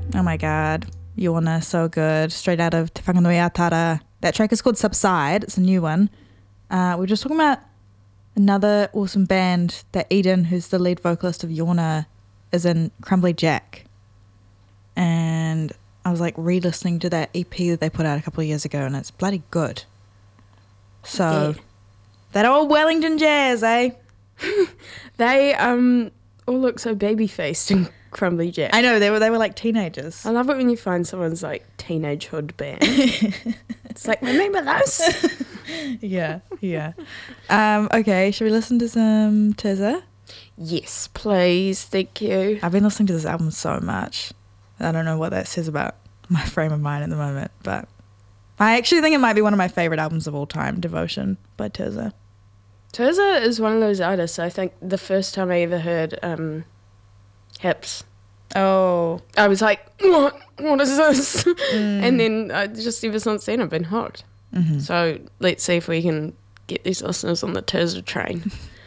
Oh my God. Yona, so good. Straight out of Te Whanganui Atara. That track is called Subside. It's a new one. We're just talking about another awesome band that Eden, who's the lead vocalist of Yona, is in, Crumbly Jack. And I was like re-listening to that EP that they put out a couple of years ago, and it's bloody good. So, that old Wellington jazz, eh? They all look so baby-faced and Crumbly Jack. I know, they were like teenagers. I love it when you find someone's like teenage hood band. It's like, remember those? Yeah. Okay, should we listen to some Tizza? Yes, please. Thank you. I've been listening to this album so much. I don't know what that says about my frame of mind at the moment, but I actually think it might be one of my favourite albums of all time, Devotion by Tizza. Tizza is one of those artists, I think the first time I ever heard Hips, Oh. I was like, what is this? And then just ever since then I've been hooked. Mm-hmm. So let's see if we can get these listeners on the Tizza train.